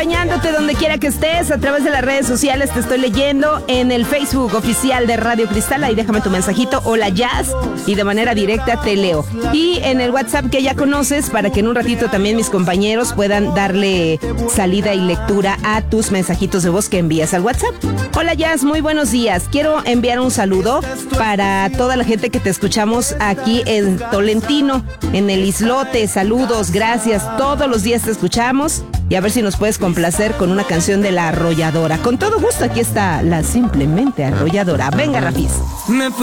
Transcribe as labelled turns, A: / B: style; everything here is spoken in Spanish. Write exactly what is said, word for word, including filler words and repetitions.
A: acompañándote donde quiera que estés, a través de las redes sociales. Te estoy leyendo en el Facebook oficial de Radio Cristal. Ahí déjame tu mensajito, hola Jazz, y de manera directa te leo. Y en el WhatsApp que ya conoces, para que en un ratito también mis compañeros puedan darle salida y lectura a tus mensajitos de voz que envías al WhatsApp. Hola Jazz, muy buenos días. Quiero enviar un saludo para toda la gente que te escuchamos aquí en Tolentino, en el Islote. Saludos, gracias. Todos los días te escuchamos y a ver si nos puedes complacer con una canción de La Arrolladora. Con todo gusto, aquí está la Simplemente Arrolladora. Venga, Rafis.